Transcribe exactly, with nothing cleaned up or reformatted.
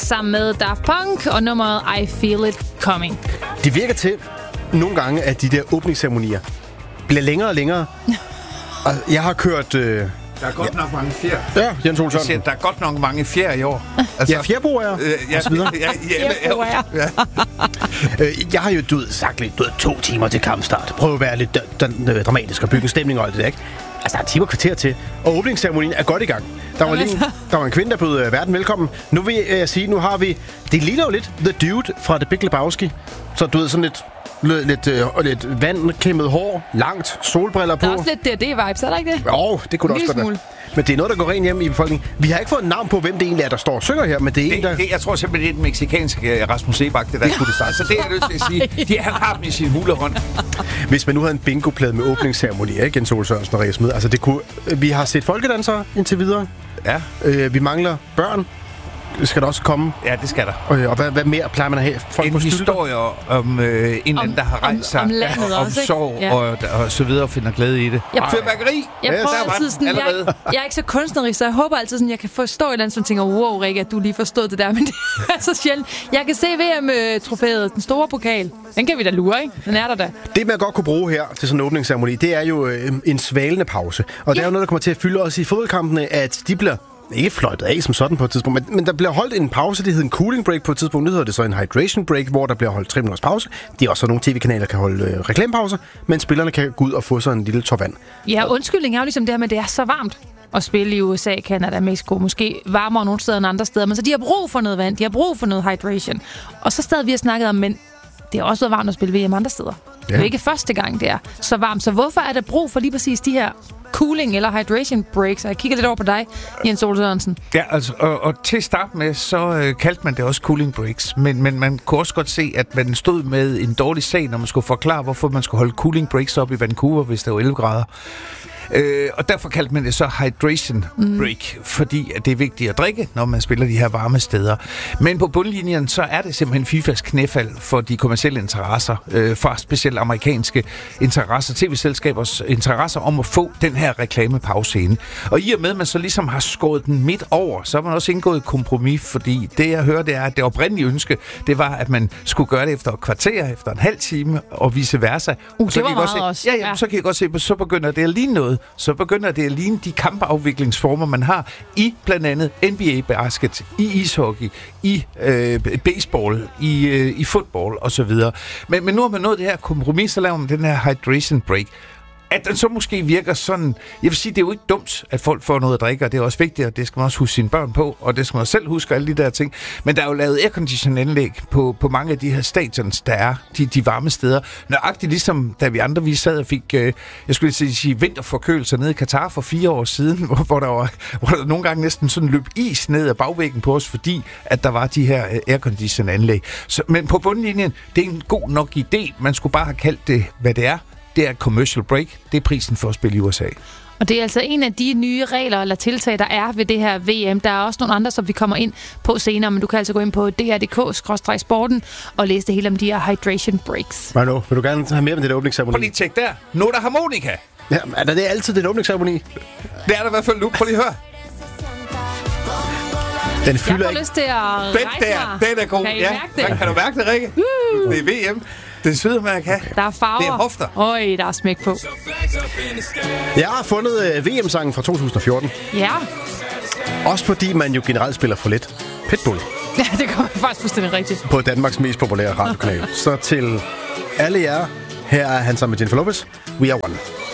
sammen med Daft Punk og nummeret I Feel It Coming. Det virker til nogle gange, at de der åbningsceremonier bliver længere og længere. Og jeg har kørt... Øh Der er godt ja. nok mange fjer. Ja, Jens Ole Sørensen. Der er godt nok mange fjer i år. Altså, ja, fjerboer, øh, ja, og så videre. Ja, ja, ja, ja. øh, jeg har jo du ved, sagt lidt, du ved, to timer til kampstart. Prøv at være lidt d- d- d- dramatisk og bygge en stemning og alt det der, ikke? Altså, der er timer kvarter til, og åbningsceremonien er godt i gang. Der var, lige, der var en kvinde, der bød uh, verden velkommen. Nu vil jeg uh, sige, nu har vi... Det ligner jo lidt The Dude fra The Big Lebowski. Så du ved, sådan lidt... Lidt, øh, lidt vandkæmmet hår, langt, solbriller på. Der er også lidt D og D-vibes, er der ikke det? Jo, det kunne det også godt være. Men det er noget, der går rent hjem i befolkningen. Vi har ikke fået et navn på, hvem det egentlig er, der står og synger her, men det er det, en, der... Det, jeg tror simpelthen, det er den mexikanske Rasmus Sebak, det der kunne det starte. Så det er jeg nødt til at sige. De, han har dem i sin hulehånd. Hvis man nu havde en bingoplade med åbningsceremoni, ikke? Jens Ole Sørensen og Rikke Smed. Altså, det kunne... Vi har set folkedansere indtil videre. Ja. Øh, vi mangler børn. Skal der også komme? Ja, det skal der. Og, og hvad, hvad mere plejer man at have? Folk en historie om øh, en eller anden, der har rejst sig. Om, om landet om også, sorg ja. og, og så videre og finder glæde i det. Jeg prøver værkeri. Jeg prøver ja, altid sådan, jeg, jeg er ikke så kunstnerisk, så jeg håber altid sådan, jeg kan forstå et eller andet, som tænker, wow, Rikke, at du lige forstod det der, men det er så sjældent. Jeg kan se V M-trofæet, den store pokal. Den kan vi da lure, ikke? Den er der da. Det, man godt kunne bruge her til sådan en åbningsceremoni, det er jo øh, en svalende pause. Og ja. Det er jo noget, der kommer til at fylde os i fodboldkampene, at de bliver ikke fløjtet af som sådan på et tidspunkt, men, men der bliver holdt en pause, det hedder en cooling break på et tidspunkt, det hedder det så en hydration break, hvor der bliver holdt tre minutters pause. Det er også nogle tv-kanaler, der kan holde øh, reklamepauser, men spillerne kan gå ud og få sig en lille tår vand. Ja, undskyldning er jo ligesom det her med, at det er så varmt at spille i U S A, Canada, Mexico, måske varmere nogle steder end andre steder, men så de har brug for noget vand, de har brug for noget hydration. Og så stadig vi har snakket om, men det er også været varmt at spille V M andre steder. Ja. Det er jo ikke første gang, det er så varmt. Så hvorfor er der brug for lige præcis de her cooling eller hydration breaks? Og jeg kigger lidt over på dig, Jens Ole Sørensen. Ja, altså, og, og til at starte med, så øh, kaldte man det også cooling breaks. Men, men man kunne også godt se, at man stod med en dårlig sag, når man skulle forklare, hvorfor man skulle holde cooling breaks op i Vancouver, hvis der var elleve grader. Øh, og derfor kaldte man det så hydration break, mm. fordi at det er vigtigt at drikke, når man spiller de her varme steder. Men på bundlinjen, så er det simpelthen FIFAs knæfald for de kommercielle interesser, øh, fra specielt amerikanske interesser, tv-selskabers interesser om at få den her reklamepause ind. Og i og med, at man så ligesom har skåret den midt over, så har man også indgået et kompromis, fordi det, jeg hører, det er, at det oprindelige ønske, det var, at man skulle gøre det efter et kvarter, efter en halv time, og vice versa. Uh, og så det var kan meget se, også. Ja, ja, ja, så kan jeg godt se, at så begynder det at ligne noget. Så begynder det at ligne de kampafviklingsformer, man har i blandt andet N B A-basket, i ishockey, i øh, baseball, i, øh, i fodbold osv. Men, men nu har man nået det her kompromis, så laver man den her hydration break. At den så måske virker sådan... Jeg vil sige, det er jo ikke dumt, at folk får noget at drikke, og det er også vigtigt, og det skal man også huske sine børn på, og det skal man også selv huske, alle de der ting. Men der er jo lavet aircondition-anlæg på, på mange af de her stadions, der er de, de varme steder. Nøjagtigt ligesom, da vi andre vi sad og fik, øh, jeg skulle sige, sige vinterforkølelser nede i Katar for fire år siden, hvor, hvor, der var, hvor der nogle gange næsten sådan løb is ned ad bagvæggen på os, fordi at der var de her øh, aircondition-anlæg. Så, men på bundlinjen, det er en god nok idé. Man skulle bare have kaldt det, hvad det er. Det er commercial break. Det er prisen for at spille i U S A. Og det er altså en af de nye regler eller tiltag, der er ved det her V M. Der er også nogle andre, som vi kommer ind på senere, men du kan altså gå ind på d r punktum d k skråstreg sporten og læse det hele om de her hydration breaks. Manu, vil du gerne have mere med det der åbningsceremoni? Prøv lige tjek der. Noter harmonika. Ja, er der det altid det åbningsceremoni? Det er der i hvert fald nu. Prøv lige at høre. Den fylder jeg får ikke. lyst til at rejse den der, den er god. Kan I ja. mærke det? Kan du mærke det, Rikke? Uh. Det er V M. Det er Sydamerika. Okay. Der er farver. Det er hofter. Øj, der er smæk på. Jeg har fundet uh, V M-sangen fra to tusind og fjorten. Ja. Også fordi man jo generelt spiller for lidt Pitbull. Ja, det kommer faktisk fuldstændig rigtigt. På Danmarks mest populære radiokanal. Så til alle jer, her er han sammen med Jennifer Lopez. We are one.